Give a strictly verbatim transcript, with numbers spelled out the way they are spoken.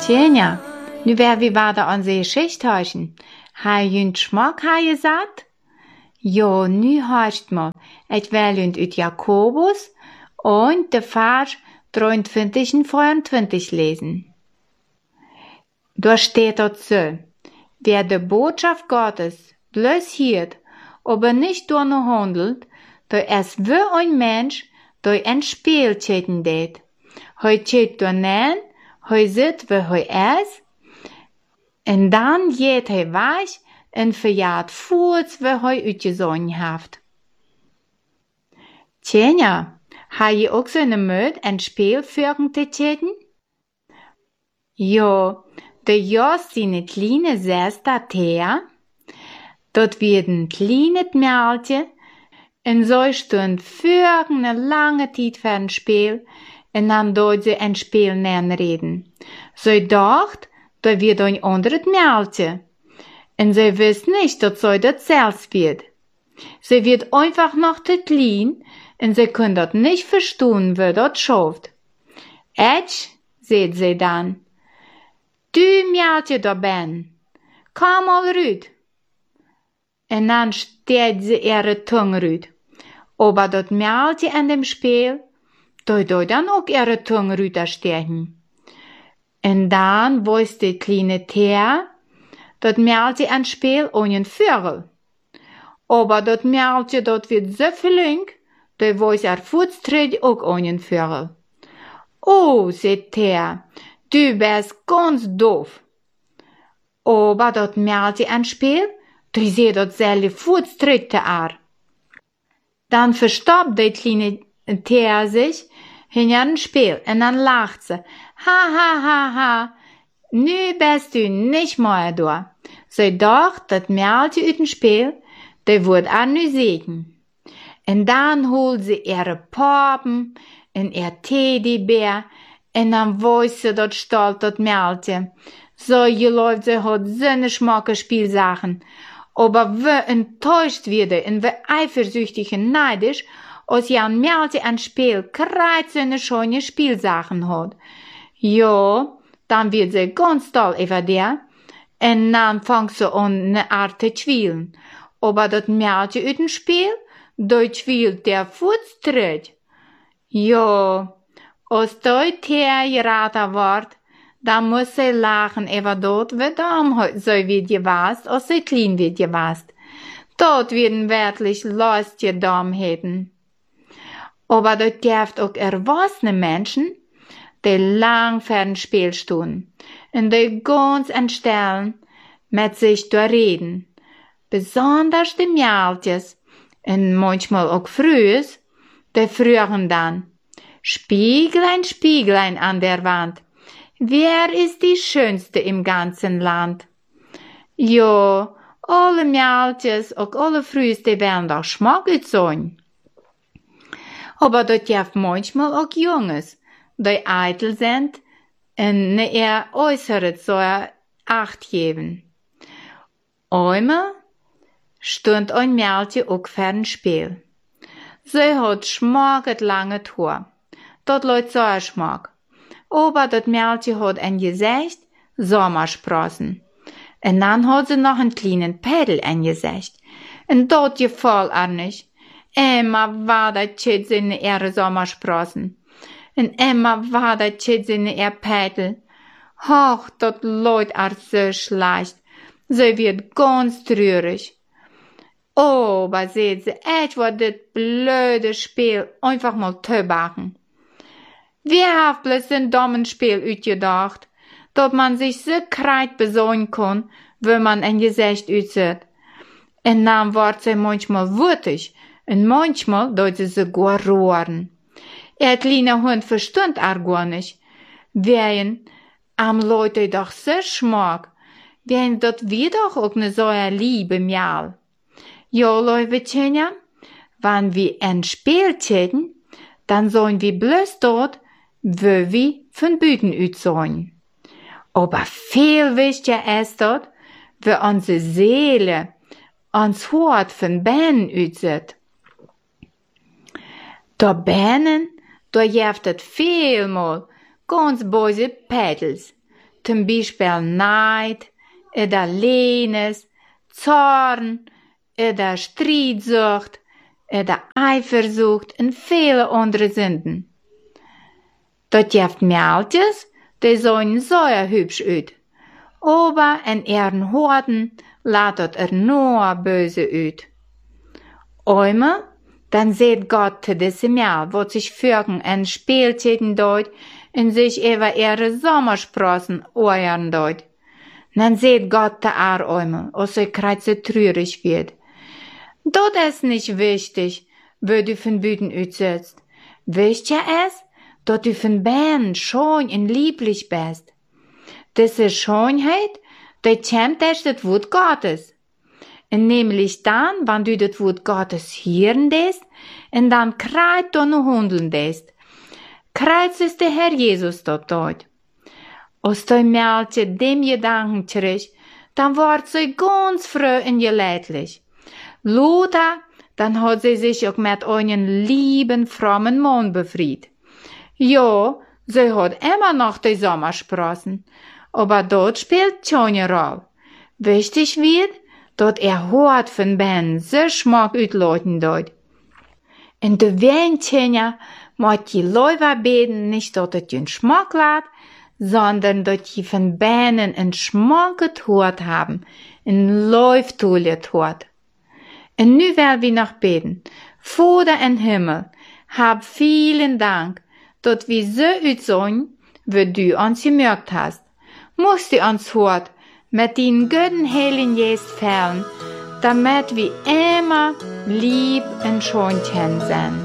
Tjenja, nu wär vi wieder an se Schichthäuschen. Ha jün Schmack ha je satt? Jo, nu heißt mal, et wählend ut Jakobus und de Vers dreiundzwanzig und vierundzwanzig lesen. Da steht dort so, wer de Botschaft Gottes bloß hiert, aber nicht danach handelt, da es wie ein Mensch, da ein Spiel täten det. Hoi tät da nen, hoi sit wie hoi es, en dan geht hoi weich, en verjaart voets wie hoi utgesonnen haft. Tjenja, ha je ook so ne Möd ein Spiel führen te täten? Jo, de Jos sine kleine Sester Thea, dort wird ein kleines Mädchen, en so stund für ne lange Zeit für ein Spiel, en dann dort sie ein Spiel nähen reden. So dacht, da wird ein anderes Mädchen. En sie wisst nicht, dass so das selbst wird. Sie wird einfach noch zu klein, en sie können das nicht verstehen, wie das schafft. Etsch, seht sie dann, du Mädchen da ben, komm mal rüt. En dann steht sie ihre Tongue rüt. Aber das Mädchen an dem Spiel, da da dann auch ihre Tongue rüterstechen. Und dann weiß die kleine Thea, dat Mädchen an Spiel ohne Vögel. Aber dat Mädchen dort wird so flink, da weiß er Fußtritt auch ohne Vögel. Oh, sagt Thea, du bist ganz doof. Aber dat Mädchen an Spiel, da seht dat selbe Fußtritte ar. Dann verstoppt die kleine Thea sich hinter dem Spiel und dann lacht sie. Ha, ha, ha, ha. Nu bist du nicht mehr da. Sie dacht, das Mädchen ut dem Spiel, der wird an nu sehen. Und dann holt sie ihre Pappen und ihr Teddybär und dann weiß sie dort stolz das Mädchen. So geläuft sie hat so ne schmacke Spielsachen. Aber wie enttäuscht wird er und wie eifersüchtig und neidisch, als ja ein Mädchen ein Spiel kreit so ne schöne Spielsachen hat. Ja, dann wird sie ganz toll über der, und dann fängt sie an ne Art zu schwielen. Aber das Mädchen ut dem Spiel, da schwielt der Fußtritt. Ja, als dort her geraten wird, dann muss sie lachen über dort, wie dann so wird gewasst, als sie klein wird gewasst. Dort werden wirklich lustige Dummheiten. Aber dort gibt auch erwachsene Menschen, die lang für ein Spiel stehen, und die ganz entstellen, mit sich da reden. Besonders die Mädchen, und manchmal auch Frühs, die frühen dann. Spieglein, Spieglein an der Wand, wer ist die Schönste im ganzen Land? Jo, alle Mädchen, auch alle Frühs, die werden doch schmackig sein. Aber dort gibt manchmal auch Junges, die eitel sind und ne ihr Äußeres so Acht geben. Einmal stund ein Mädchen auch für ein Spiel. Sie hat schmacket lange Haar. Dort leut so ein Schmack. Aber das Mädchen hat ein Gesicht, Sommersprossen. Und dann hat sie noch einen kleinen Pedel ein Gesicht. Und dort gefällt er nicht. Immer war das Chit in ihre Sommersprossen. Und immer war das Chit in ihr Pedel. Hoch, dort leut er so schlecht. Sie wird ganz traurig. Oh, aber seht sie, etwa das blöde Spiel einfach mal zu machen. Wer hat bloß ein dummes Spiel utgedacht, dass man sich so kreit besonnen kann, wenn man ein Gesicht utsieht. Und dann wird sie manchmal wütig, und manchmal tut sie sogar rohren. Ihr kleiner Hund versteht er gar nicht. Wen am Leute doch so schmack, wen dort wieder auch ne so eine liebe Mial. Ja, Leute, Tjenja, wenn wir ein Spiel täten, dann sollen wir bloß dort, wo wir von Büten utsehen. Aber viel wichtiger ist dort, wo unsere Seele, uns Hort von Beinen utsieht. Da Beinen, da gibt es vielmal ganz böse Pedels. zum Beispiel Neid, oder Lehnes, Zorn, oder Streitsucht, oder Eifersucht und viele andere Sünden. Dort gibt Mädels, die sehen sehr hübsch aus. Aber in ihren Horten lässt er nur böse aus. Einmal, dann sieht Gott zu diesem Mädel, wo sich Vögel und Spielzeiten dort und sich über ihre Sommersprossen euren dort. Dann sieht Gott da auch einmal, als sie kreuz traurig wird. Dort ist nicht wichtig, wo du von Büten aussitzt. Wichtig ist, dass du von Binnen schön und lieblich bist. Diese Schönheit, die kommt durch das Wort Gottes. Und nämlich dann, wenn du das Wort Gottes hören lässt, und dann kreit du noch handeln lässt. Kreuz ist der Herr Jesus dort dort. Als du Mädchen dem Gedanken tritt, dann wird sie ganz froh und geleidlich. Lothar, dann hat sie sich auch mit einem lieben, frommen Mann befreit. Ja, sie hat immer noch die Sommersprossen, aber dort spielt keine Rolle. Wichtig wird, dass er hört von Ben so Schmack utlauten dort. Und du Weinchen mag die Leute beten, nicht dass es den Schmack lässt, sondern dass die von Benen einen Schmack gehört haben, ein Läuftool gehört. Und nu will wir noch beten. Vater im Himmel, hab vielen Dank, dass wir so aussehen, wie du uns gemerkt hast. Musst du uns hört, mit den guten Heiligen Geist fällen, damit wir immer lieb und schön sind.